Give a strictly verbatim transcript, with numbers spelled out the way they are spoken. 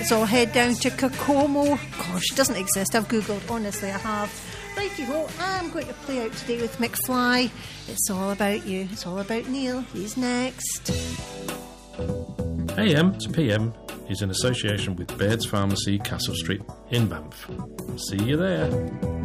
So I'll head down to Kokomo. Gosh, it doesn't exist. I've Googled. Honestly, I have. Righty-ho, I'm going to play out today with McFly. It's all about you. It's all about Neil. He's next. A M to P M is in association with Baird's Pharmacy, Castle Street in Banff. See you there.